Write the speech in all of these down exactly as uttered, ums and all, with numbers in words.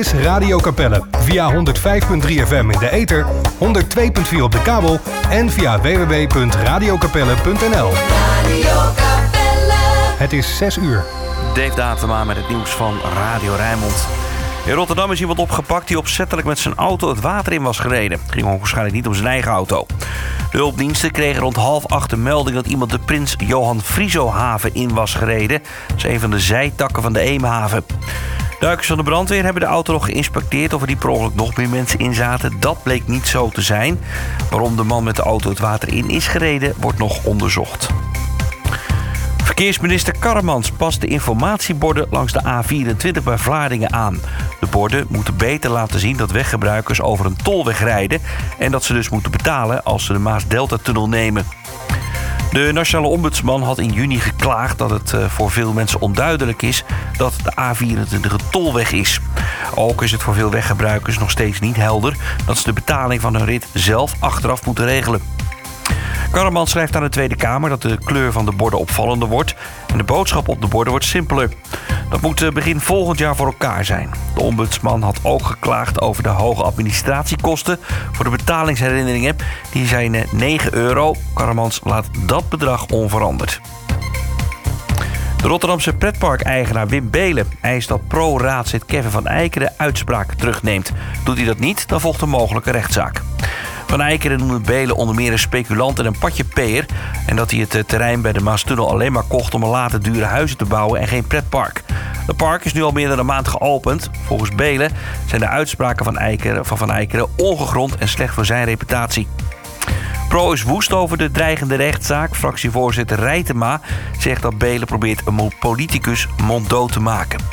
is Radio Capelle. Via honderd vijf komma drie F M in de ether, honderd twee komma vier op de kabel en via w w w punt radio capelle punt n l. Radio Capelle. Het is zes uur. Dave Datema met het nieuws van Radio Rijnmond. In Rotterdam is iemand opgepakt die opzettelijk met zijn auto het water in was gereden. Het ging waarschijnlijk niet om zijn eigen auto. De hulpdiensten kregen rond half acht de melding dat iemand de Prins Johan Frieso-haven in was gereden. Dat is een van de zijtakken van de Eemhaven. Duikers van de brandweer hebben de auto nog geïnspecteerd of er die per ongeluk nog meer mensen in zaten. Dat bleek niet zo te zijn. Waarom de man met de auto het water in is gereden, wordt nog onderzocht. Verkeersminister Karremans past de informatieborden langs de A vierentwintig bij Vlaardingen aan. De borden moeten beter laten zien dat weggebruikers over een tolweg rijden en dat ze dus moeten betalen als ze de Maas-Delta-tunnel nemen. De Nationale Ombudsman had in juni geklaagd dat het voor veel mensen onduidelijk is dat de A vierentwintig een tolweg is. Ook is het voor veel weggebruikers nog steeds niet helder dat ze de betaling van hun rit zelf achteraf moeten regelen. Karremans schrijft aan de Tweede Kamer dat de kleur van de borden opvallender wordt en de boodschap op de borden wordt simpeler. Dat moet begin volgend jaar voor elkaar zijn. De ombudsman had ook geklaagd over de hoge administratiekosten voor de betalingsherinneringen. Die zijn negen euro. Karremans laat dat bedrag onveranderd. De Rotterdamse pretparkeigenaar Wim Beelen eist dat pro-raadslid Kevin van Eijken de uitspraak terugneemt. Doet hij dat niet, dan volgt een mogelijke rechtszaak. Van Eijken noemde Beelen onder meer een speculant en een patjepeer en dat hij het terrein bij de Maastunnel alleen maar kocht om er later dure huizen te bouwen en geen pretpark. Het park is nu al meer dan een maand geopend. Volgens Beelen zijn de uitspraken van, Eikeren, van Van Eijkeren ongegrond en slecht voor zijn reputatie. Pro is woest over de dreigende rechtszaak. Fractievoorzitter Rijtema zegt dat Beelen probeert een politicus monddood te maken.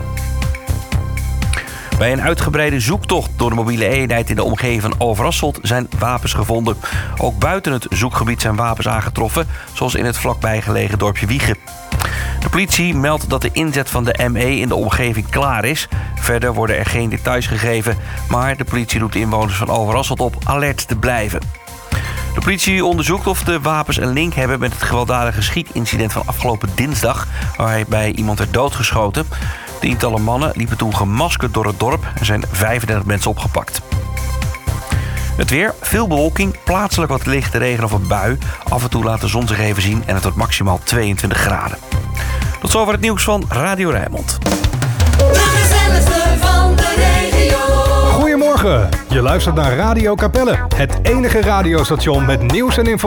Bij een uitgebreide zoektocht door de mobiele eenheid in de omgeving van Overasselt zijn wapens gevonden. Ook buiten het zoekgebied zijn wapens aangetroffen, zoals in het vlakbij gelegen dorpje Wiegen. De politie meldt dat de inzet van de M E in de omgeving klaar is. Verder worden er geen details gegeven, maar de politie roept inwoners van Overasselt op alert te blijven. De politie onderzoekt of de wapens een link hebben met het gewelddadige schietincident van afgelopen dinsdag, waarbij iemand werd doodgeschoten. Tientallen mannen liepen toen gemaskerd door het dorp. Er zijn vijfendertig mensen opgepakt. Het weer, veel bewolking, plaatselijk wat lichte regen of een bui. Af en toe laat de zon zich even zien en het wordt maximaal tweeëntwintig graden. Tot zover het nieuws van Radio Rijnmond. De gezelligste van de regio. Goedemorgen, je luistert naar Radio Capelle. Het enige radiostation met nieuws en informatie.